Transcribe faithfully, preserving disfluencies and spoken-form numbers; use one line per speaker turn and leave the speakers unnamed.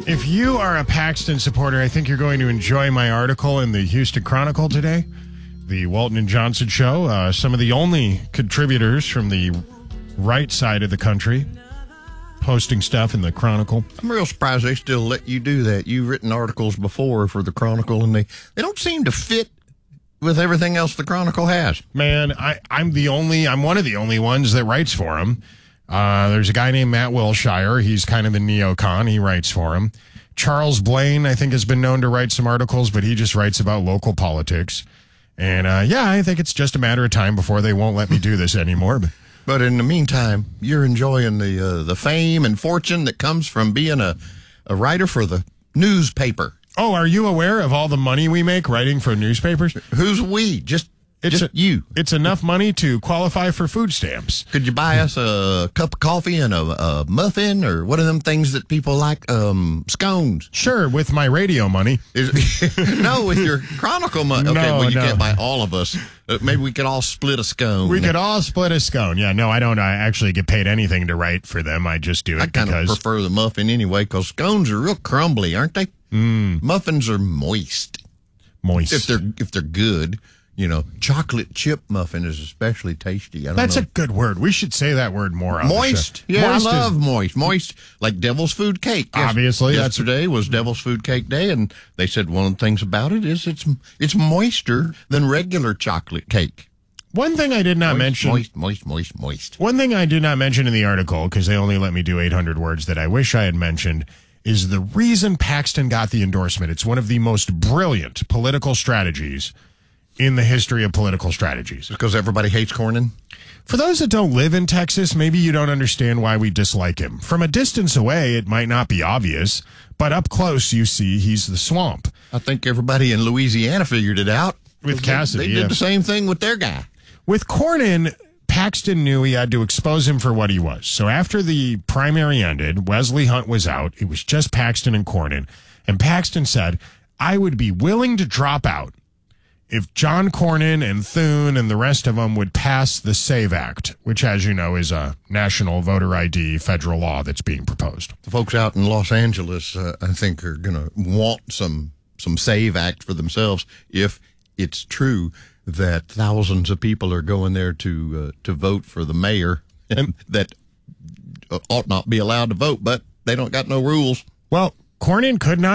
If you are a Paxton supporter, I think you're going to enjoy my article in the Houston Chronicle today. The Walton and Johnson Show. Uh, some of the only contributors from the right side of the country posting stuff in the Chronicle.
I'm real surprised they still let you do that. You've written articles before for the Chronicle, and they, they don't seem to fit with everything else the Chronicle has.
Man, I, I'm the only, I'm one of the only ones that writes for him. Uh, there's a guy named Matt Wilshire. He's kind of the neocon. He writes for him. Charles Blaine, I think, has been known to write some articles, but he just writes about local politics. And, uh, yeah, I think it's just a matter of time before they won't let me do this anymore. But,
but in the meantime, you're enjoying the uh, the fame and fortune that comes from being a, a writer for the newspaper.
Oh, are you aware of all the money we make writing for newspapers?
Who's we? Just
It's
Just
a,
you.
It's enough money to qualify for food stamps.
Could you buy us a cup of coffee and a, a muffin, or what are them things that people like? Um, scones.
Sure, with my radio money.
Is, no, with your Chronicle money. Okay,
No,
well, you
no.
can't buy all of us. Uh, maybe we could all split a scone.
We could all split a scone. Yeah, no, I don't I actually get paid anything to write for them. I just do it
I kind of
because...
prefer the muffin anyway, because scones are real crumbly, aren't they?
Mm.
Muffins are moist.
Moist.
If they're if they're good. You know, chocolate chip muffin is especially tasty. I don't
That's
know.
a good word. We should say that word more on
Moist.
the show.
Yeah,
Moist
I love
is,
moist. Moist, like Devil's Food Cake. Yes.
Obviously, that's-
Yesterday was Devil's Food Cake Day, and they said one of the things about it is it's it's moister than regular chocolate cake.
One thing I did not
Moist,
mention...
Moist, moist, moist, moist.
One thing I did not mention in the article, because they only let me do eight hundred words that I wish I had mentioned, is the reason Paxton got the endorsement. It's one of the most brilliant political strategies in the history of political strategies.
Because everybody hates Cornyn?
For those that don't live in Texas, maybe you don't understand why we dislike him. From a distance away, it might not be obvious, but up close, you see he's the swamp.
I think everybody in Louisiana figured it out.
With Cassidy,
They, they
yeah.
did the same thing with their guy.
With Cornyn, Paxton knew he had to expose him for what he was. So after the primary ended, Wesley Hunt was out. It was just Paxton and Cornyn. And Paxton said, I would be willing to drop out if John Cornyn and Thune and the rest of them would pass the SAVE Act, which, as you know, is a national voter I D federal law that's being proposed.
The folks out in Los Angeles, uh, I think, are going to want some some SAVE Act for themselves if it's true that thousands of people are going there to uh, to vote for the mayor and that ought not be allowed to vote, but they don't got no rules.
Well, Cornyn could not